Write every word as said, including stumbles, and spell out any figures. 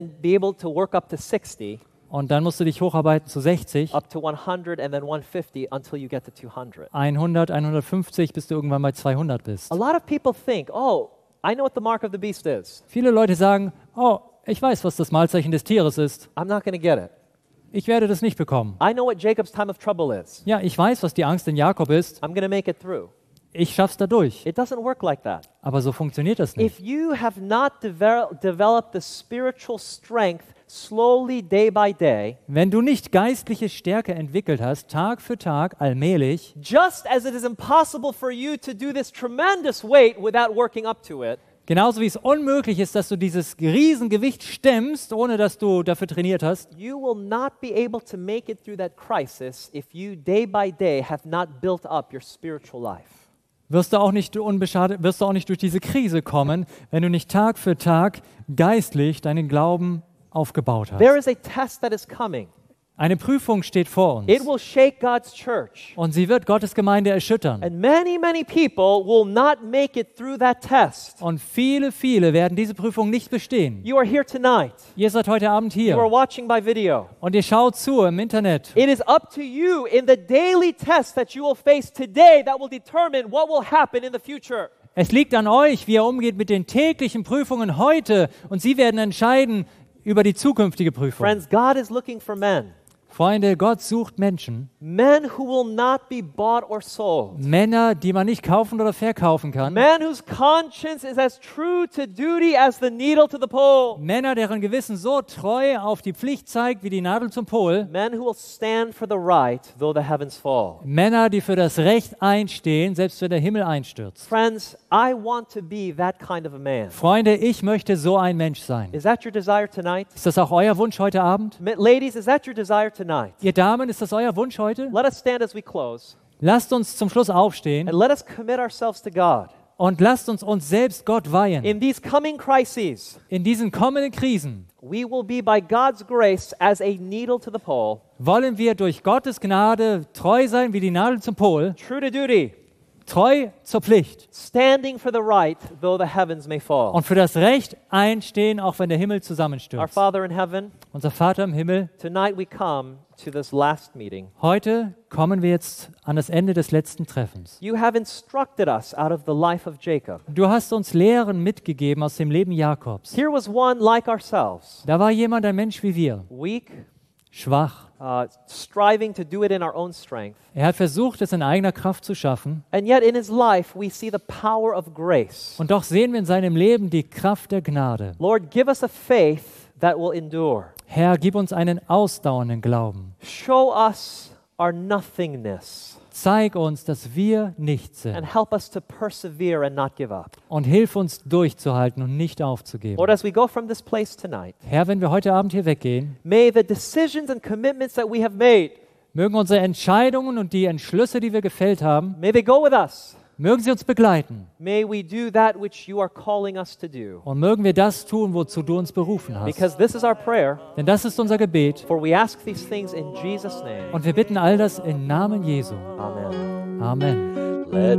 be able to work up to sixty. Und dann musst du dich hocharbeiten zu sechzig, Up to hundred and then one fifty until you get to two hundred. hundert, hundertfünfzig, bis du irgendwann bei zweihundert bist. A lot of people think, oh, I know what the mark of the beast is. Viele Leute sagen, oh, ich weiß, was das Malzeichen des Tieres ist. I'm not going to get it. Ich werde das nicht bekommen. I know what Jacob's time of trouble is. Ja, ich weiß, was die Angst in Jakob ist. I'm going to make it through. Ich schaff's dadurch. It doesn't work like that. Aber so funktioniert das nicht. If you have not devel- developed the spiritual strength slowly day by day, Wenn du nicht geistliche Stärke entwickelt hast, Tag für Tag, allmählich, just as it is impossible for you to do this tremendous weight without working up to it, genauso wie es unmöglich ist, dass du dieses Riesengewicht stemmst, ohne dass du dafür trainiert hast, you will not be able to make it through that crisis if you day by day have not built up your spiritual life. wirst du auch nicht unbeschadet, wirst du auch nicht durch diese Krise kommen, wenn du nicht Tag für Tag geistlich deinen Glauben aufgebaut There hast. is a test that is coming. Eine Prüfung steht vor uns It will shake God's church. und sie wird Gottes Gemeinde erschüttern. And many, many people will not make it through that test. Und viele, viele werden diese Prüfung nicht bestehen. You are here tonight. Ihr seid heute Abend You are hier watching by video. und ihr schaut zu im Internet. It is up to you in the daily test that you will face today that will determine what will happen in the future. Es liegt an euch, wie ihr umgeht mit den täglichen Prüfungen heute und sie werden entscheiden über die zukünftige Prüfung. Friends, God is looking for men. Freunde, Gott sucht Menschen, Men who will not be bought or sold. Männer, die man nicht kaufen oder verkaufen kann. Men whose conscience is as true to duty as the needle to the pole. Männer, deren Gewissen so treu auf die Pflicht zeigt wie die Nadel zum Pol. Men who will stand for the right though the heavens fall. Männer, die für das Recht einstehen, selbst wenn der Himmel einstürzt. Friends, I want to be that kind of a man. Freunde, ich möchte so ein Mensch sein. Is that your desire tonight? Ist das auch euer Wunsch heute Abend? Ma- Ladies, is that your desire tonight? Ihr Damen, ist das euer Wunsch heute? Let us stand as we close Lasst uns zum Schluss aufstehen and let us commit ourselves to God. und lasst uns uns selbst Gott weihen. In these coming crises, In diesen kommenden Krisen we will be by God's grace as a needle to the pole, wollen wir durch Gottes Gnade treu sein wie die Nadel zum Pol, true to duty, treu zur Pflicht standing for the right though the heavens may fall. und für das Recht einstehen, auch wenn der Himmel Our zusammenstürzt. Father in heaven, Unser Vater im Himmel, tonight we come to this last meeting. heute kommen wir jetzt an das Ende des letzten Treffens. You have instructed us out of the life of Jacob. Du hast uns Lehren mitgegeben aus dem Leben Jakobs. Here was one like ourselves, Da war jemand, ein Mensch wie wir, weak, schwach. uh, striving to do it in our own strength. Er hat versucht, es in eigener Kraft zu schaffen. And yet in his life we see the power of grace. Und doch sehen wir in seinem Leben die Kraft der Gnade. Lord, give us a faith that will endure. Herr, gib uns einen ausdauernden Glauben. Show us our nothingness Zeig uns, dass wir nichts sind. and help us to persevere and not give up. Und hilf uns durchzuhalten und nicht aufzugeben. Lord, as we go from this place tonight, Herr, wenn wir heute Abend hier weggehen, may the decisions and commitments that we have made, mögen unsere Entscheidungen und die Entschlüsse, die wir gefällt haben, may they go with us. mögen sie uns begleiten. May we do that which you are calling us to do. Und mögen wir das tun, wozu du uns berufen hast. Because this is our prayer, Denn das ist unser Gebet. for we ask these things in Jesus' name. Und wir bitten all das im Namen Jesu. Amen. Amen. Let